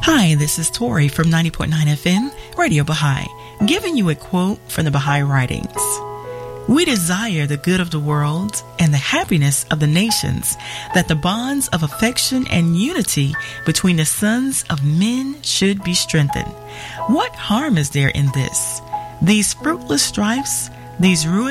Hi, this is Tori from 90.9 FM, Radio Baha'i, giving you a quote from the Baha'i writings. We desire the good of the world and the happiness of the nations, that the bonds of affection and unity between the sons of men should be strengthened. What harm is there in this? These fruitless strifes, these ruinous